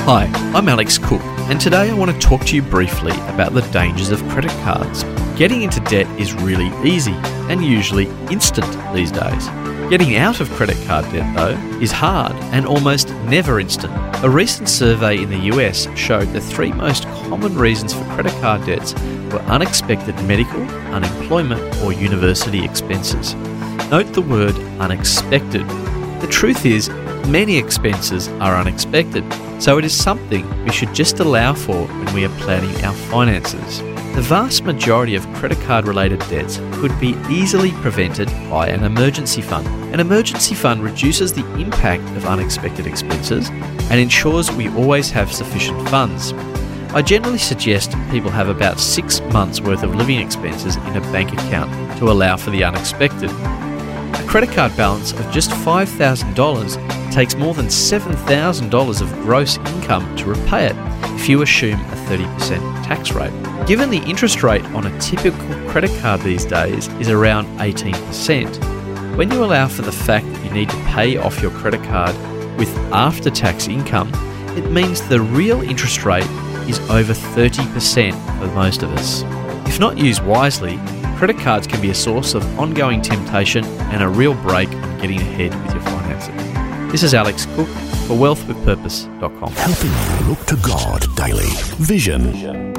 Hi, I'm Alex Cook, and today I want to talk to you briefly about the dangers of credit cards. Getting into debt is really easy and usually instant these days. Getting out of credit card debt, though, is hard and almost never instant. A recent survey in the US showed the three most common reasons for credit card debts were unexpected medical, unemployment, or university expenses. Note the word unexpected. The truth is, many expenses are unexpected, so it is something we should just allow for when we are planning our finances. The vast majority of credit card related debts could be easily prevented by an emergency fund. An emergency fund reduces the impact of unexpected expenses and ensures we always have sufficient funds. I generally suggest people have about 6 months worth of living expenses in a bank account to allow for the unexpected. A credit card balance of just $5,000 takes more than $7,000 of gross income to repay it if you assume a 30% tax rate. Given the interest rate on a typical credit card these days is around 18%, when you allow for the fact that you need to pay off your credit card with after-tax income, it means the real interest rate is over 30% for most of us. If not used wisely, credit cards can be a source of ongoing temptation and a real brake on getting ahead with your finances. This is Alex Cook for wealthwithpurpose.com. Helping you look to God daily. Vision.